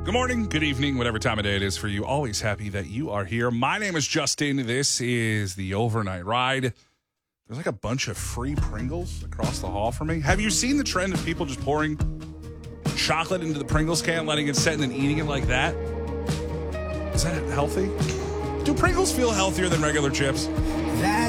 Good morning, good evening, whatever time of day it is for you. Always happy that you are here. My name is Justin. This is the Overnight Ride. There's like a bunch of free Pringles across the hall from me. Have you seen the trend of people just pouring chocolate into the Pringles can, letting it set, and then eating it like that? Is that healthy? Do Pringles feel healthier than regular chips?